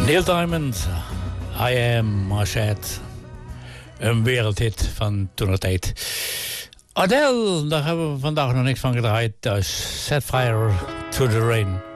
Neil Diamond, I Am Marchet. Een wereldhit van toentertijd. Adele, daar hebben we vandaag nog niks van gedraaid. Dus Set Fire to the Rain.